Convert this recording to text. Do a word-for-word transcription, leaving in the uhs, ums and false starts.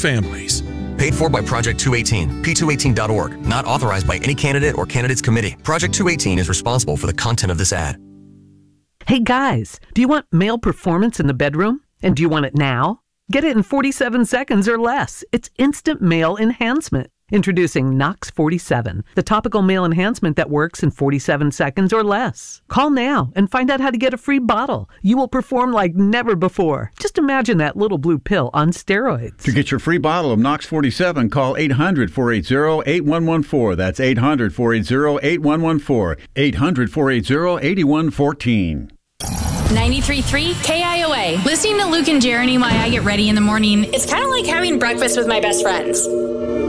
families. Paid for by Project two eighteen, P two eighteen dot org. Not authorized by any candidate or candidates committee. Project two eighteen is responsible for the content of this ad. Hey guys, do you want male performance in the bedroom? And do you want it now? Get it in forty-seven seconds or less. It's instant male enhancement. Introducing Nox forty-seven, the topical male enhancement that works in forty-seven seconds or less. Call now and find out how to get a free bottle. You will perform like never before. Just imagine that little blue pill on steroids. To get your free bottle of Nox forty-seven, call eight hundred, four eight zero, eight one one four. That's eight hundred, four eight zero, eight one one four. eight hundred, four eight zero, eight one one four. ninety-three point three K I O A. Listening to Luke and Jeremy while I get ready in the morning, it's kind of like having breakfast with my best friends.